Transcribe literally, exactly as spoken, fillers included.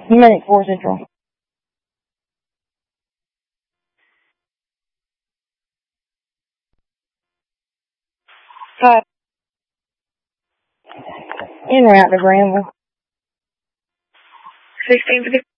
Medic four Central. Five. En route to Granville. Sixteen fifty.